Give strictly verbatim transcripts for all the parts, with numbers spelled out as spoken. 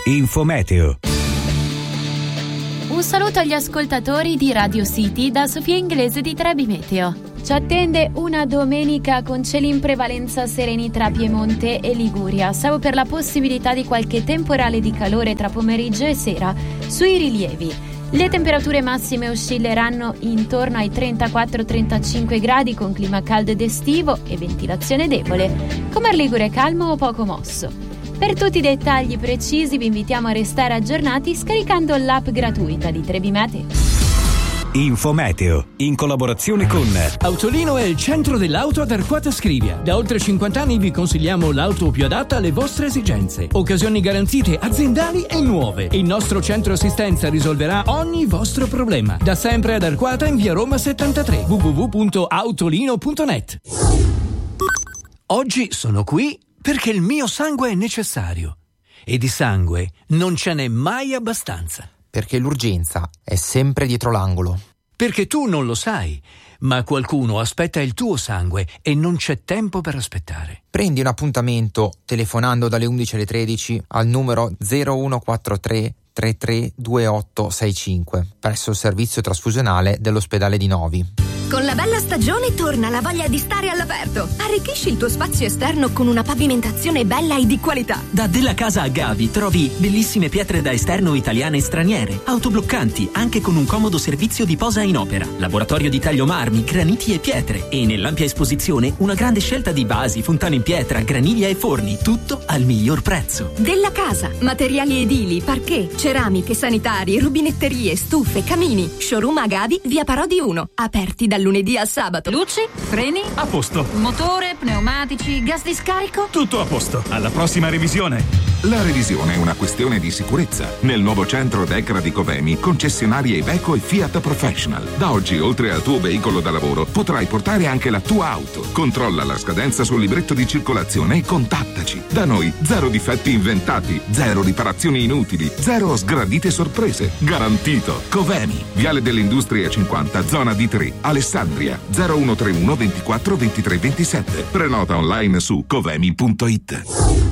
Infometeo. Un saluto agli ascoltatori di Radio City da Sofia Inglese di Trebi Meteo. Ci attende una domenica con cieli in prevalenza sereni tra Piemonte e Liguria, salvo per la possibilità di qualche temporale di calore tra pomeriggio e sera sui rilievi. Le temperature massime oscilleranno intorno ai trentaquattro trentacinque gradi con clima caldo ed estivo e ventilazione debole, con mar Ligure calmo o poco mosso. Per tutti i dettagli precisi vi invitiamo a restare aggiornati scaricando l'app gratuita di Trebi Meteo. Infometeo, in collaborazione con Autolino è il centro dell'auto ad Arquata Scrivia. Da oltre cinquanta anni vi consigliamo l'auto più adatta alle vostre esigenze. Occasioni garantite aziendali e nuove. Il nostro centro assistenza risolverà ogni vostro problema. Da sempre ad Arquata in via Roma settantatré. w w w punto autolino punto net. Oggi sono qui perché il mio sangue è necessario. E di sangue non ce n'è mai abbastanza. Perché l'urgenza è sempre dietro l'angolo. Perché tu non lo sai, ma qualcuno aspetta il tuo sangue e non c'è tempo per aspettare. Prendi un appuntamento telefonando dalle undici alle tredici al numero zero uno quattro tre tre tre due otto sei cinque presso il servizio trasfusionale dell'ospedale di Novi. Con la bella stagione torna la voglia di stare all'aperto. Arricchisci il tuo spazio esterno con una pavimentazione bella e di qualità. Da Della Casa a Gavi trovi bellissime pietre da esterno italiane e straniere, autobloccanti anche con un comodo servizio di posa in opera, laboratorio di taglio marmi, graniti e pietre e nell'ampia esposizione una grande scelta di vasi, fontane in pietra, graniglia e forni, tutto al miglior prezzo. Della Casa, materiali edili, parquet, ceramiche, sanitari, rubinetterie, stufe, camini. Showroom a Gavi, via Parodi uno, aperti dal lunedì al sabato. Luci, freni, a posto. Motore, pneumatici, gas di scarico, tutto a posto. Alla prossima revisione. La revisione è una questione di sicurezza. Nel nuovo centro Decra di Covemi, concessionarie Iveco e Fiat Professional. Da oggi, oltre al tuo veicolo da lavoro, potrai portare anche la tua auto. Controlla la scadenza sul libretto di circolazione e contattaci. Da noi, zero difetti inventati, zero riparazioni inutili, zero sgradite sorprese. Garantito. Covemi, Viale delle Industrie cinquanta, zona D tre, Alessandria, zero uno tre uno ventiquattro ventitré ventisette. Prenota online su covemi punto it.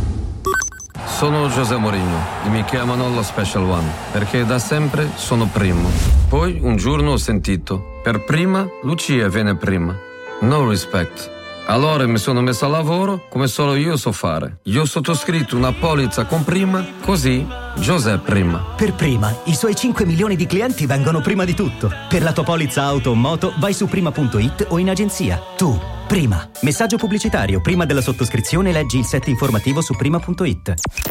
Sono José Mourinho e mi chiamano lo Special One perché da sempre sono primo. Poi un giorno ho sentito, per prima Lucia viene prima. No respect. Allora mi sono messo a lavoro come solo io so fare. Io ho sottoscritto una polizza con prima, così José prima. Per prima, i suoi cinque milioni di clienti vengono prima di tutto. Per la tua polizza auto o moto vai su prima punto it o in agenzia. Tu, prima. Messaggio pubblicitario. Prima della sottoscrizione leggi il set informativo su prima punto it.